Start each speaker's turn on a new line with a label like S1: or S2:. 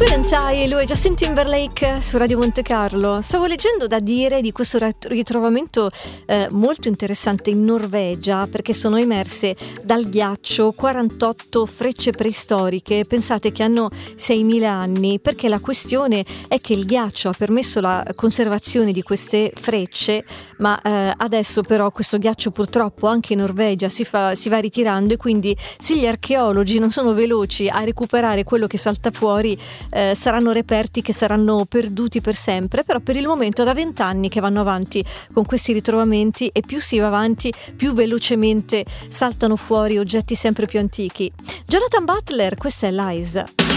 S1: Suerentai, lui è Justin Timberlake su Radio Monte Carlo. Stavo leggendo da dire di questo ritrovamento molto interessante in Norvegia, perché sono emerse dal ghiaccio 48 frecce preistoriche. Pensate che hanno 6.000 anni, perché la questione è che il ghiaccio ha permesso la conservazione di queste frecce, ma adesso però questo ghiaccio purtroppo anche in Norvegia si va ritirando, e quindi se gli archeologi non sono veloci a recuperare quello che salta fuori, saranno reperti che saranno perduti per sempre. Però per il momento da 20 anni che vanno avanti con questi ritrovamenti, e più si va avanti più velocemente saltano fuori oggetti sempre più antichi. Jonathan Butler, questa è Lies.